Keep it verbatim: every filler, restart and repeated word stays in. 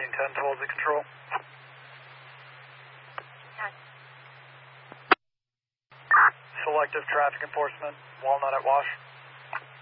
thirteen ten to Halsey Control. Selective traffic enforcement, Walnut at Wash.